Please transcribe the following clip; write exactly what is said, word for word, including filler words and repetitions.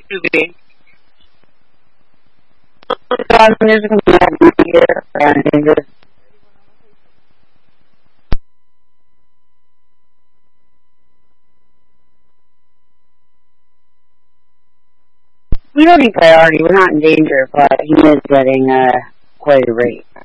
Ruby. We don't need priority. We're not in danger, but he is getting uh, quite a rate.